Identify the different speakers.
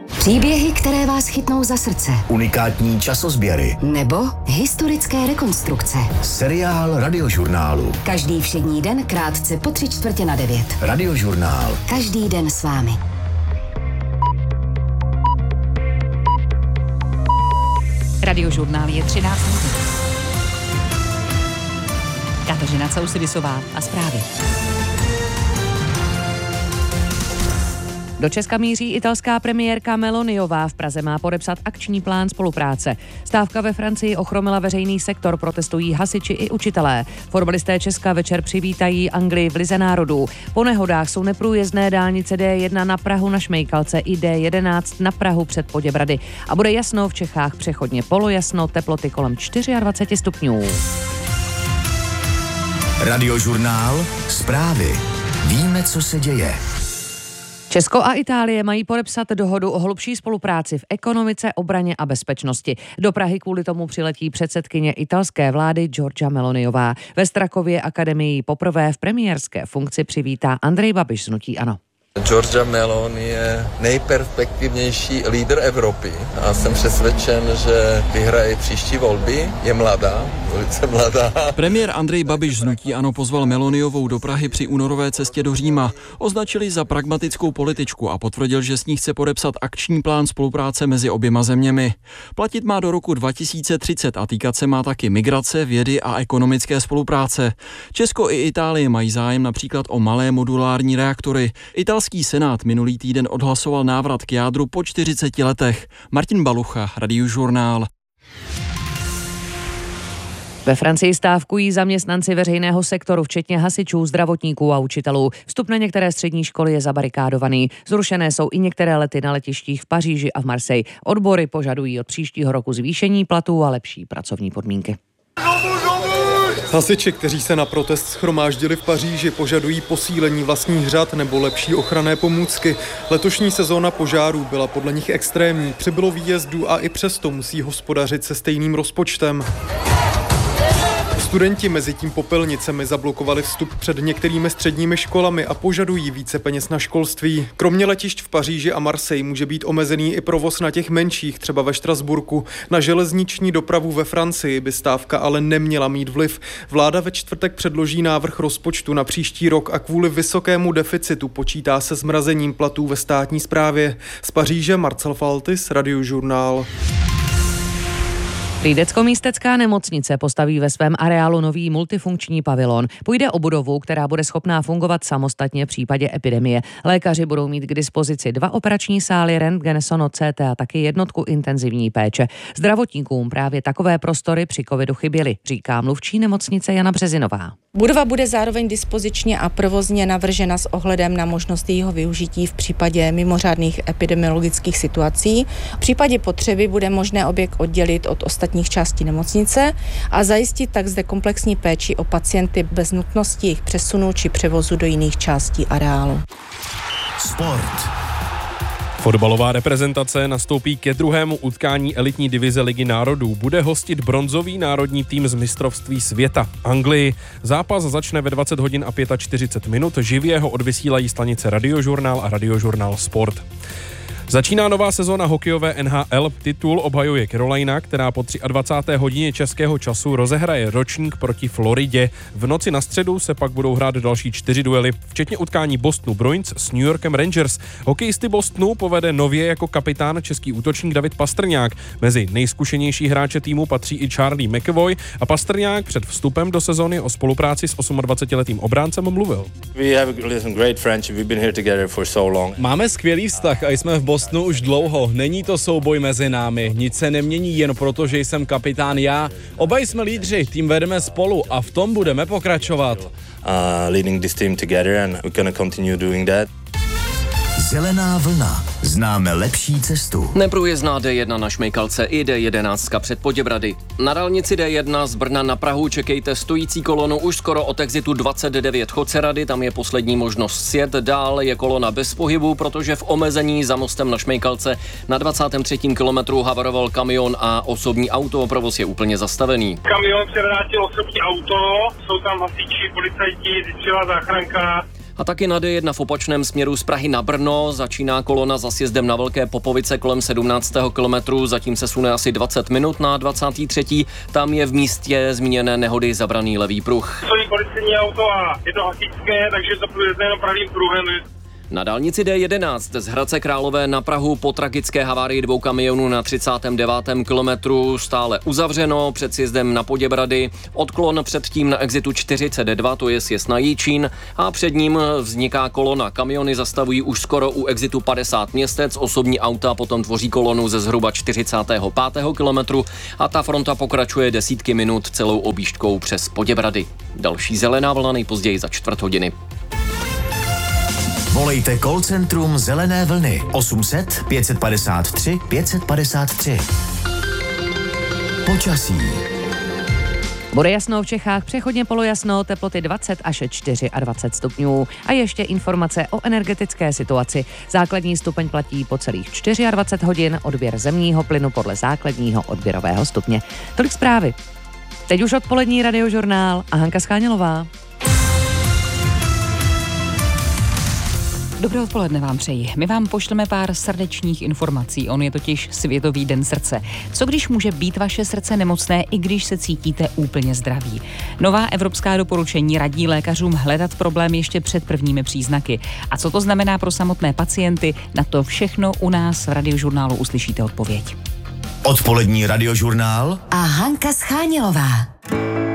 Speaker 1: Příběhy, které vás chytnou za srdce.
Speaker 2: Unikátní časozběry.
Speaker 1: Nebo historické rekonstrukce.
Speaker 2: Seriál Radiožurnálu.
Speaker 1: Každý všední den krátce po 8:45.
Speaker 2: Radiožurnál.
Speaker 1: Každý den s vámi.
Speaker 3: Radiožurnál je 13 minut. Kateřina Causydisová a zprávy. Do Česka míří italská premiérka Meloniová. V Praze má podepsat akční plán spolupráce. Stávka ve Francii ochromila veřejný sektor, protestují hasiči i učitelé. Fotbalisté Česka večer přivítají Anglii v Lize národů. Po nehodách jsou neprůjezdné dálnice D1 na Prahu na Šmejkalce i D11 na Prahu před Poděbrady. A bude jasno v Čechách přechodně polojasno, teploty kolem 24 stupňů.
Speaker 2: Radiožurnál. Zprávy. Víme, co se děje.
Speaker 3: Česko a Itálie mají podepsat dohodu o hlubší spolupráci v ekonomice, obraně a bezpečnosti. Do Prahy kvůli tomu přiletí předsedkyně italské vlády Giorgia Meloniová. Ve Strakově akademii poprvé v premiérské funkci přivítá Andrej Babiš z hnutí ANO.
Speaker 4: Giorgia Meloni je nejperspektivnější lídr Evropy a jsem přesvědčen, že vyhraje příští volby. Je mladá, velice mladá.
Speaker 5: Premiér Andrej Babiš z hnutí ANO pozval Meloniovou do Prahy při únorové cestě do Říma. Označili za pragmatickou političku a potvrdil, že s ní chce podepsat akční plán spolupráce mezi oběma zeměmi. Platit má do roku 2030 a týkat se má taky migrace, vědy a ekonomické spolupráce. Česko i Itálie mají zájem například o malé modulární reaktory. Italský senát minulý týden odhlasoval návrat k jádru po 40 letech. Martin Balucha, Radiožurnál.
Speaker 3: Ve Francii stávkují zaměstnanci veřejného sektoru, včetně hasičů, zdravotníků a učitelů. Vstup na některé střední školy je zabarikádovaný. Zrušené jsou i některé lety na letištích v Paříži a v Marseille. Odbory požadují od příštího roku zvýšení platů a lepší pracovní podmínky.
Speaker 6: Hasiči, kteří se na protest shromáždili v Paříži, požadují posílení vlastních řad nebo lepší ochranné pomůcky. Letošní sezóna požárů byla podle nich extrémní, přibylo výjezdů a i přesto musí hospodařit se stejným rozpočtem. Studenti mezi tím popelnicemi zablokovali vstup před některými středními školami a požadují více peněz na školství. Kromě letišť v Paříži a Marseille může být omezený i provoz na těch menších, třeba ve Štrasburku. Na železniční dopravu ve Francii by stávka ale neměla mít vliv. Vláda ve čtvrtek předloží návrh rozpočtu na příští rok a kvůli vysokému deficitu počítá se zmrazením platů ve státní správě. Z Paříže Marcel Faltis, Radiožurnál.
Speaker 3: Lídecko-místecká nemocnice postaví ve svém areálu nový multifunkční pavilon. Půjde o budovu, která bude schopná fungovat samostatně v případě epidemie. Lékaři budou mít k dispozici 2 operační sály, rentgen, sono, CT a taky jednotku intenzivní péče. Zdravotníkům právě takové prostory při covidu chyběly, říká mluvčí nemocnice Jana Březinová.
Speaker 7: Budova bude zároveň dispozičně a provozně navržena s ohledem na možnost jejího využití v případě mimořádných epidemiologických situací. V případě potřeby bude možné objekt oddělit od ostatních částí nemocnice a zajistit tak zde komplexní péči o pacienty bez nutnosti jejich přesunu či převozu do jiných částí areálu.
Speaker 2: Sport.
Speaker 8: Fotbalová reprezentace nastoupí ke druhému utkání elitní divize Ligy národů. Bude hostit bronzový národní tým z mistrovství světa Anglii. Zápas začne ve 20 hodin a 45 minut. Živě ho odvysílají stanice Radiožurnál a Radiožurnál Sport. Začíná nová sezóna hokejové NHL. Titul obhajuje Carolina, která po 23. hodině českého času rozehraje ročník proti Floridě. V noci na středu se pak budou hrát další 4 duely, včetně utkání Bostonu Bruins s New Yorkem Rangers. Hokejisty Bostonu povede nově jako kapitán český útočník David Pastrňák. Mezi nejzkušenější hráče týmu patří i Charlie McAvoy a Pastrňák před vstupem do sezóny o spolupráci s 28letým obráncem mluvil.
Speaker 9: Máme skvělý vztah a jsme v Bostonu už dlouho. Není to souboj mezi námi. Nic se nemění jen proto, že jsem kapitán já. Oba jsme lídři, tým vedeme spolu a v tom budeme pokračovat.
Speaker 4: Leading this team together and we're gonna continue doing that.
Speaker 2: Zelená vlna. Známe lepší cestu.
Speaker 10: Neprůjezdná D1 na Šmejkalce i D11 před Poděbrady. Na dálnici D1 z Brna na Prahu čekejte stojící kolonu už skoro od exitu 29 Chodcerady, tam je poslední možnost sjet. Dál je kolona bez pohybu, protože v omezení za mostem na Šmejkalce na 23. kilometru havaroval kamion a osobní auto, provoz je úplně zastavený.
Speaker 11: Kamion převrátil osobní auto, jsou tam hasiči, policajti, zjistila záchranka.
Speaker 10: A taky na D1 v opačném směru z Prahy na Brno začíná kolona za sjezdem na Velké Popovice kolem 17. kilometru, zatím se sune asi 20 minut na 23. Tam je v místě zmíněné nehody zabraný levý pruh.
Speaker 11: Stojí policejní auto a je to hasičské, takže to půjde jenom pravým pruhem.
Speaker 10: Na dálnici D11 z Hradce Králové na Prahu po tragické havárii 2 kamionů na 39. kilometru stále uzavřeno před sjezdem na Poděbrady. Odklon předtím na exitu 42, to je sjezd na Jičín, a před ním vzniká kolona. Kamiony zastavují už skoro u exitu 50 Městec, osobní auta potom tvoří kolonu ze zhruba 45. kilometru a ta fronta pokračuje desítky minut celou objížďkou přes Poděbrady. Další zelená vlna nejpozději za čtvrt hodiny.
Speaker 2: Volejte call centrum Zelené vlny 800 553 553. Počasí.
Speaker 3: Bude jasno v Čechách, přechodně polojasno, teploty 20 až 24 stupňů. A ještě informace o energetické situaci. Základní stupeň platí po celých 24 hodin, odběr zemního plynu podle základního odběrového stupně. Tolik zprávy. Teď už odpolední radiožurnál a Hanka Schánělová.
Speaker 12: Dobré odpoledne vám přeji. My vám pošleme pár srdečních informací. On je totiž Světový den srdce. Co když může být vaše srdce nemocné, i když se cítíte úplně zdraví? Nová evropská doporučení radí lékařům hledat problém ještě před prvními příznaky. A co to znamená pro samotné pacienty? Na to všechno u nás v radiožurnálu uslyšíte odpověď.
Speaker 2: Odpolední radiožurnál
Speaker 1: a Hanka Schánělová.